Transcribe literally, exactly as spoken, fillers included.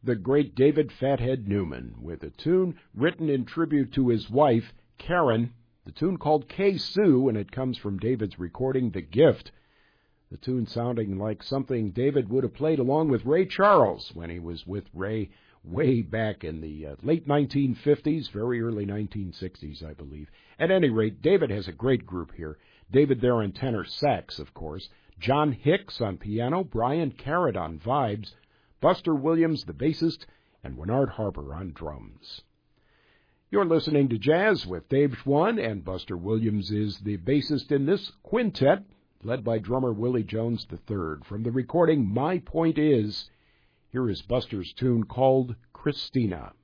the great David Fathead Newman, with a tune written in tribute to his wife, Karen, the tune called K-Sue, and it comes from David's recording, The Gift. The tune sounding like something David would have played along with Ray Charles when he was with Ray way back in the uh, late nineteen fifties, very early nineteen sixties, I believe. At any rate, David has a great group here. David there on tenor sax, of course, John Hicks on piano, Brian Carrot on vibes, Buster Williams, the bassist, and Winard Harper on drums. You're listening to Jazz with Dave Schwann, and Buster Williams is the bassist in this quintet, led by drummer Willie Jones the third. From the recording My Point Is, here is Buster's tune called Christina.